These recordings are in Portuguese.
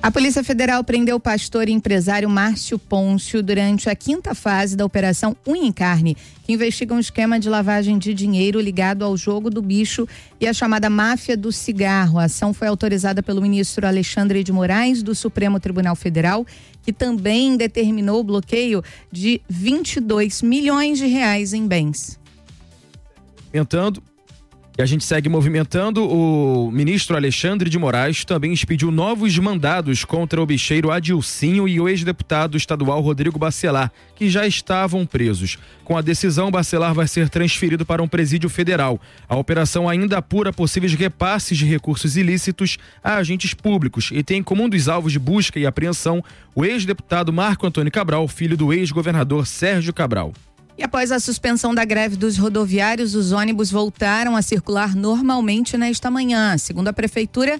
A Polícia Federal prendeu o pastor e empresário Márcio Pôncio durante a 5ª fase da Operação Unha em Carne, que investiga um esquema de lavagem de dinheiro ligado ao jogo do bicho e a chamada máfia do cigarro. A ação foi autorizada pelo ministro Alexandre de Moraes, do Supremo Tribunal Federal, que também determinou o bloqueio de 22 milhões de reais em bens. E a gente segue movimentando. O ministro Alexandre de Moraes também expediu novos mandados contra o bicheiro Adilcinho e o ex-deputado estadual Rodrigo Bacelar, que já estavam presos. Com a decisão, Bacelar vai ser transferido para um presídio federal. A operação ainda apura possíveis repasses de recursos ilícitos a agentes públicos e tem como um dos alvos de busca e apreensão o ex-deputado Marco Antônio Cabral, filho do ex-governador Sérgio Cabral. E após a suspensão da greve dos rodoviários, os ônibus voltaram a circular normalmente nesta manhã. Segundo a Prefeitura,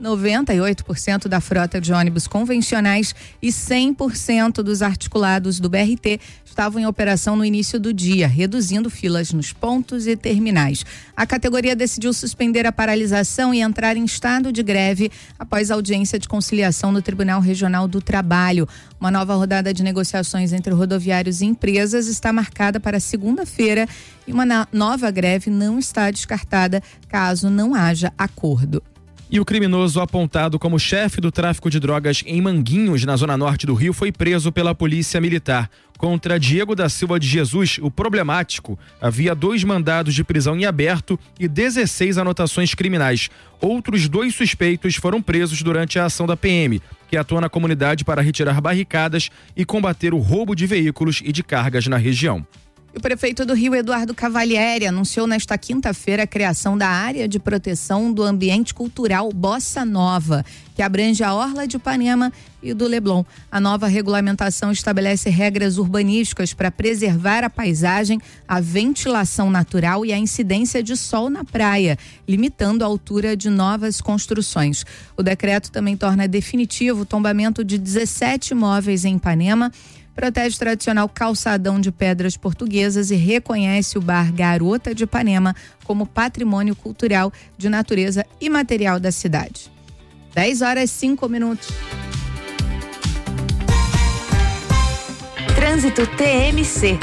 98% da frota de ônibus convencionais e 100% dos articulados do BRT estavam em operação no início do dia, reduzindo filas nos pontos e terminais. A categoria decidiu suspender a paralisação e entrar em estado de greve após a audiência de conciliação no Tribunal Regional do Trabalho. Uma nova rodada de negociações entre rodoviários e empresas está marcada para segunda-feira e uma nova greve não está descartada caso não haja acordo. E o criminoso apontado como chefe do tráfico de drogas em Manguinhos, na zona norte do Rio, foi preso pela Polícia Militar. Contra Diego da Silva de Jesus, o problemático, havia 2 mandados de prisão em aberto e 16 anotações criminais. Outros 2 suspeitos foram presos durante a ação da PM, que atua na comunidade para retirar barricadas e combater o roubo de veículos e de cargas na região. O prefeito do Rio, Eduardo Cavalieri, anunciou nesta quinta-feira a criação da Área de Proteção do Ambiente Cultural Bossa Nova, que abrange a Orla de Ipanema e do Leblon. A nova regulamentação estabelece regras urbanísticas para preservar a paisagem, a ventilação natural e a incidência de sol na praia, limitando a altura de novas construções. O decreto também torna definitivo o tombamento de 17 imóveis em Ipanema, protege o tradicional calçadão de pedras portuguesas e reconhece o bar Garota de Ipanema como patrimônio cultural de natureza imaterial da cidade. 10h05. Trânsito TMC.